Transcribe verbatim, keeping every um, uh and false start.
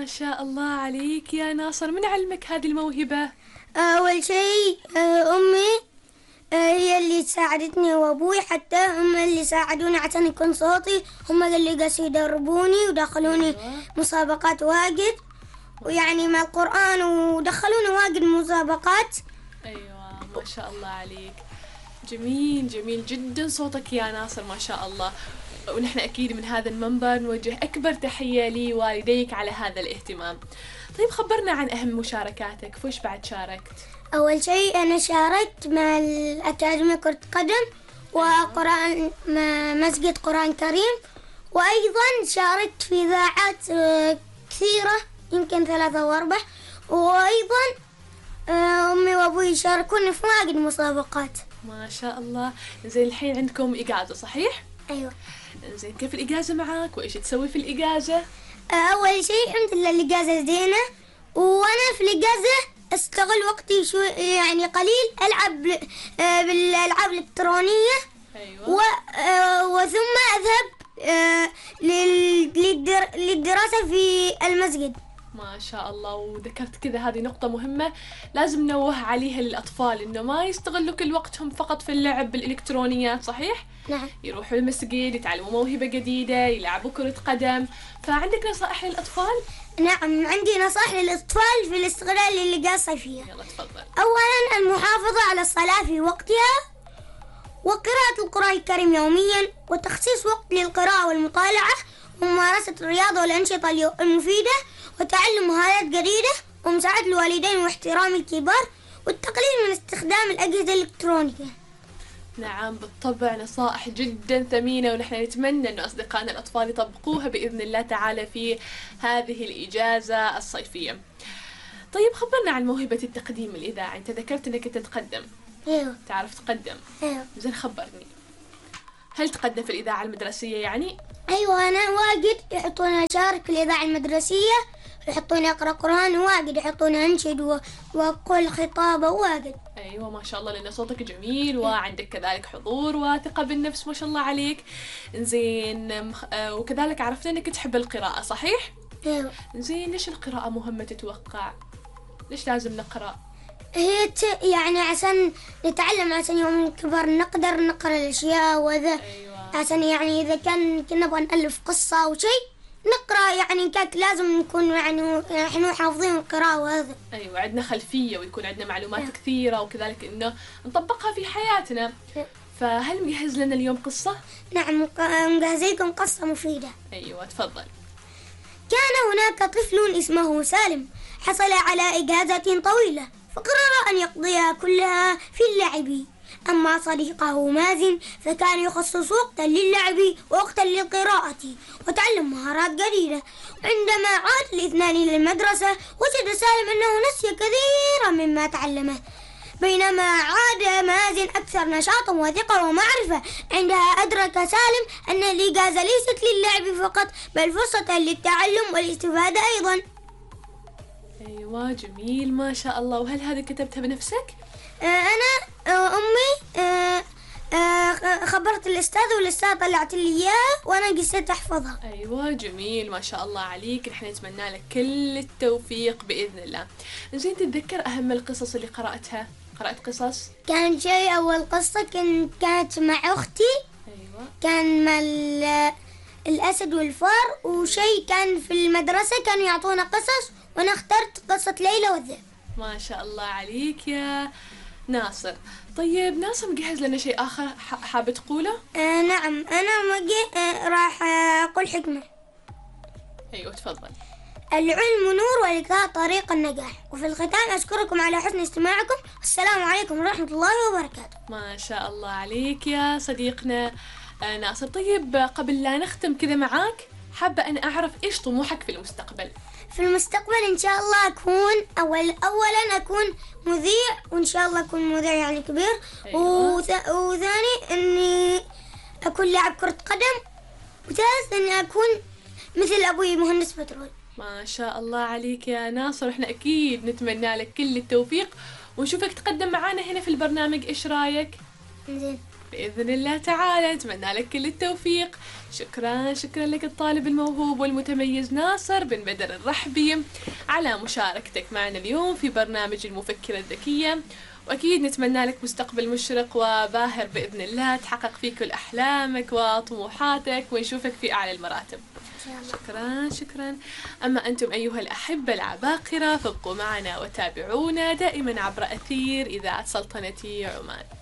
شاء الله عليك يا ناصر، من علمك هذه الموهبة؟ أول شيء أمي هي اللي ساعدتني وأبوي، حتى هم اللي ساعدوني عشان يكون صوتي، هم اللي قاسوا يدربوني ودخلوني أيوة. مسابقات واجد، ويعني مع القرآن ودخلوني واجد مسابقات. أيوة ما شاء الله عليك، جميل جميل جدا صوتك يا ناصر ما شاء الله. ونحن أكيد من هذا المنبر نوجه أكبر تحية لوالديك على هذا الاهتمام. طيب خبرنا عن أهم مشاركاتك، فوش بعد شاركت؟ أول شيء أنا شاركت مع الأكاديمية كرة قدم وقرآن مسجد قرآن كريم، وأيضا شاركت في إذاعات كثيرة يمكن ثلاثة وأربع، وأيضا أمي وأبوي يشاركوني في واجد مسابقات. ما شاء الله. زين الحين عندكم إجازة صحيح؟ أيوة. زين كيف الإجازة معاك وإيش تسوي في الإجازة؟ أول شيء الحمد لله الإجازة زينة، وأنا في الإجازة استغل وقتي شو يعني قليل ألعب بالألعاب الإلكترونية. أيوة. و... وثم أذهب للدراسة في المسجد. ما شاء الله. وذكرت كذا هذه نقطة مهمة لازم نوه عليها للأطفال، إنه ما يستغلوا كل وقتهم فقط في اللعب بالإلكترونيات صحيح؟ نعم. يروحوا المسجد يتعلموا موهبة جديدة، يلعبوا كرة قدم. فعندك نصائح للأطفال؟ نعم عندي نصائح للأطفال في الاستغلال للإجازة الصيفية. يلا تفضل. أولا المحافظة على الصلاة في وقتها، وقراءة القرآن الكريم يوميا، وتخصيص وقت للقراءة والمطالعة، وممارسة الرياضة والأنشطة المفيدة، وتعلم مهارات جديدة، ومساعدة الوالدين واحترام الكبار، والتقليل من استخدام الأجهزة الإلكترونية. نعم بالطبع نصائح جدا ثمينة، ونحن نتمنى أن أصدقائنا الأطفال يطبقوها بإذن الله تعالى في هذه الإجازة الصيفية. طيب خبرنا عن موهبة التقديم الإذاعي، أنت ذكرت أنك تتقدم. أيوة. تعرف تقدم؟ أيوة. زين خبرني، هل تقدم في الإذاعة المدرسية يعني؟ أيوة أنا واجد يحطوني أشارك في الإذاعة المدرسية، يحطوني أقرأ قرآن واجد، يحطوني أنشد وأقول خطابة واجد. أيوة ما شاء الله، لأن صوتك جميل وعندك كذلك حضور وثقة بالنفس ما شاء الله عليك. زين وكذلك عرفنا أنك تحب القراءة صحيح؟ أيوة. زين ليش القراءة مهمة تتوقع؟ ليش لازم نقرأ؟ هي يعني عشان نتعلم، عشان يوم الكبر نقدر نقرأ الأشياء وذا. أيوة. عشان يعني إذا كان كنا نبغى نألف قصة أو شيء نقرأ، يعني كان لازم نكون يعني إحنا حافظين القراءة وهذا. أيوة عندنا خلفية ويكون عندنا معلومات أيوة. كثيرة، وكذلك إنه نطبقها في حياتنا. أيوة. فهل مجهز لنا اليوم قصة؟ نعم مجهزيكم قصة مفيدة. أيوة تفضل. كان هناك طفل اسمه سالم، حصل على إجازة طويلة فقرر أن يقضيها كلها في اللعب. أما صديقه مازن فكان يخصص وقتا للعب ووقتا للقراءة وتعلم مهارات جديدة. عندما عاد الاثنان إلى المدرسة وجد سالم أنه نسي كثيرا مما تعلمه، بينما عاد مازن أكثر نشاطا وثقة ومعرفة. عندها أدرك سالم أن الإجازة ليست للعب فقط بل فرصة للتعلم والاستفادة أيضا. أيوة جميل ما شاء الله. وهل هذه كتبتها بنفسك؟ آه أنا آه أمي آه آه خبرت الأستاذ والأستاذ طلعت لي إياها وأنا قصيت أحفظها. أيوة جميل ما شاء الله عليك، نحن نتمنى لك كل التوفيق بإذن الله. زين تتذكر أهم القصص اللي قرأتها؟ قرأت قصص؟ كان شيء أول قصة كانت مع أختي. أيوة. كان مع الأسد والفار، وشيء كان في المدرسة كانوا يعطونا قصص وأنا اخترت قصة ليلى والذئب. ما شاء الله عليك يا ناصر. طيب ناصر مجهز لنا شيء آخر حابة تقوله؟ آه نعم أنا مجي آه راح أقول حكمة. أيوة تفضل. العلم نور والإجتهاد طريق النجاح. وفي الختام أشكركم على حسن استماعكم، السلام عليكم ورحمة الله وبركاته. ما شاء الله عليك يا صديقنا ناصر. طيب قبل لا نختم كذا معاك حابة أن أعرف إيش طموحك في المستقبل؟ في المستقبل إن شاء الله أكون أول أولا أكون مذيع، وإن شاء الله أكون مذيع يعني كبير. أيوة. وث... وثاني إني أكون لاعب كرة قدم، وثالث إني أكون مثل أبوي مهندس بترول. ما شاء الله عليك يا ناصر، إحنا أكيد نتمنى لك كل التوفيق ونشوفك تقدم معانا هنا في البرنامج، إيش رايك؟ زين. بإذن الله تعالى. نتمنى لك كل التوفيق. شكرا شكرا لك الطالب الموهوب والمتميز ناصر بن بدر الرحبي على مشاركتك معنا اليوم في برنامج المفكرة الذكية، وأكيد نتمنى لك مستقبل مشرق وباهر بإذن الله، تحقق فيه كل أحلامك وطموحاتك ونشوفك في أعلى المراتب. شكرا شكرا. أما أنتم أيها الأحبة العباقرة فابقوا معنا وتابعونا دائما عبر أثير إذاعة سلطنة عمان.